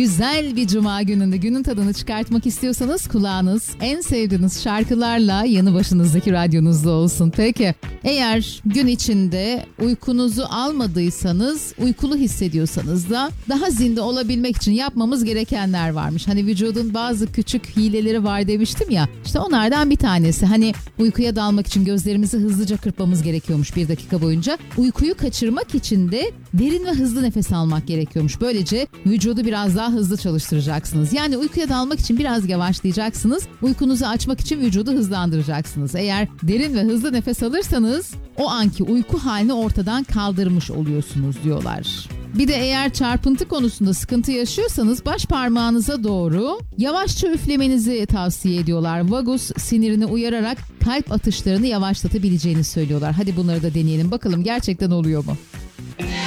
Güzel bir cuma gününde günün tadını çıkartmak istiyorsanız kulağınız en sevdiğiniz şarkılarla yanı başınızdaki radyonuzda olsun. Peki eğer gün içinde uykunuzu almadıysanız, uykulu hissediyorsanız da daha zinde olabilmek için yapmamız gerekenler varmış. Hani vücudun bazı küçük hileleri var demiştim ya. İşte onlardan bir tanesi. Hani uykuya dalmak için gözlerimizi hızlıca kırpmamız gerekiyormuş 1 dakika boyunca. Uykuyu kaçırmak için de derin ve hızlı nefes almak gerekiyormuş. Böylece vücudu biraz daha hızlı çalıştıracaksınız. Yani uykuya dalmak için biraz yavaşlayacaksınız. Uykunuzu açmak için vücudu hızlandıracaksınız. Eğer derin ve hızlı nefes alırsanız o anki uyku halini ortadan kaldırmış oluyorsunuz diyorlar. Bir de eğer çarpıntı konusunda sıkıntı yaşıyorsanız baş parmağınıza doğru yavaşça üflemenizi tavsiye ediyorlar. Vagus sinirini uyararak kalp atışlarını yavaşlatabileceğini söylüyorlar. Hadi bunları da deneyelim bakalım gerçekten oluyor mu?